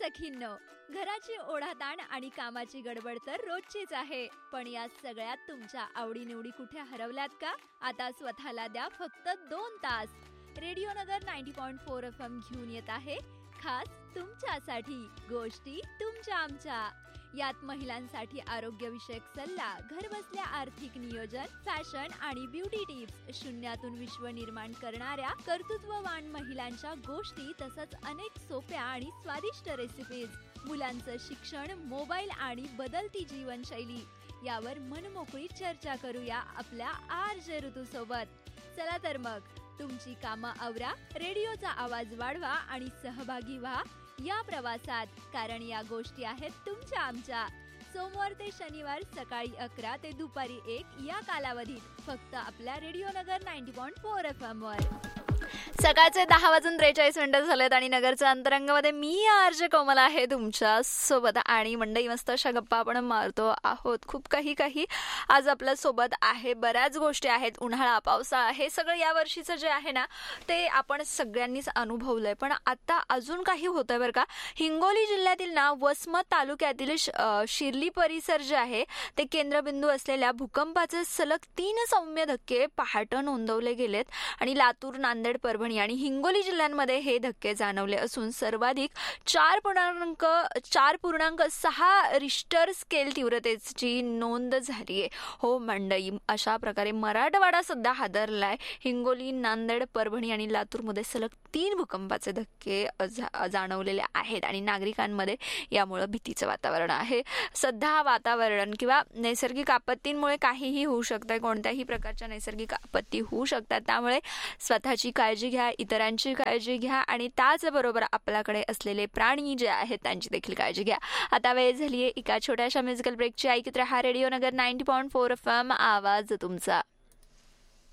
सखींनो, घराची ओढाताण आणि कामाची गडबड तर रोजचीच आहे. पण या सगळ्यात तुमच्या आवडीनिवडी कुठे हरवल्यात का? आता स्वतःला द्या फक्त 2 तास. रेडिओ नगर 90.4 FM घेऊन येत आहे खास तुमच्यासाठी गोष्टी तुमच्या आमच्या. यात महिलांसाठी आरोग्यविषयक सल्ला, घरबसल्या आर्थिक नियोजन, फॅशन आणि ब्युटी टिप्स, शून्यातून विश्व निर्माण करणाऱ्या कर्तृत्ववान महिलांच्या गोष्टी, तसंच अनेक सोप्या आणि स्वादिष्ट रेसिपीज, मुलांचं शिक्षण, मोबाईल आणि बदलती जीवनशैली यावर मनमोकळी चर्चा करूया आपल्या RJ ऋतू सोबत. चला तर मग तुमची कामं आवरा, रेडिओचा आवाज वाढवा आणि सहभागी व्हा या प्रवासात, कारण या गोष्टी आहेत तुमच्या आमच्या. सोमवार ते शनिवार सकाळी 11 ते दुपारी 1 या कालावधीत फक्त आपल्या रेडिओ नगर 90.4 FM वर. सकाळचे 10:43 झालेत आणि नगरच्या अंतरंगामध्ये मी RJ कोमल आहे तुमच्या सोबत. आणि मंडई मस्त अशा गप्पा आपण मारतो आहोत. खूप काही आज आपल्या सोबत आहे. बऱ्याच गोष्टी आहेत. उन्हाळा, पावसाळा हे सगळं या वर्षीचं जे आहे ना ते आपण सगळ्यांनीच अनुभवलंय. पण आता अजून काही होतंय बरं का. हिंगोली जिल्ह्यातील ना वसमत तालुक्यातील शिर्ली परिसर जे आहे ते केंद्रबिंदू असलेल्या भूकंपाचे सलग 3 सौम्य धक्के पहाटे नोंदवले गेलेत. आणि लातूर, नांदेड, परभणी आणि हिंगोली जिल्ह्यांमध्ये हे धक्के जाणवले असून सर्वाधिक 4.6 रिश्टर स्केल तीव्रतेची नोंद झाली आहे. हो मंडई, अशा प्रकारे मराठवाडा सध्या हादरलाय. हिंगोली, नांदेड, परभणी आणि लातूरमध्ये सलग 3 भूकंपाचे धक्के जाणवलेले आहेत आणि नागरिकांमध्ये यामुळे भीतीचं वातावरण आहे. सध्या वातावरण किंवा नैसर्गिक आपत्तींमुळे काहीही होऊ शकतं. कोणत्याही प्रकारच्या नैसर्गिक आपत्ती होऊ शकतात. त्यामुळे स्वतःची काळजी घ्या, इतरांची काळजी घ्या आणि त्याचबरोबर आपल्याकडे असलेले प्राणी जे आहेत त्यांची देखील काळजी घ्या. आता वेळ झाली आहे एका छोट्याशा म्युझिकल ब्रेकची. ऐकत रहा रेडिओ नगर 90.4 FM, आवाज तुमचा.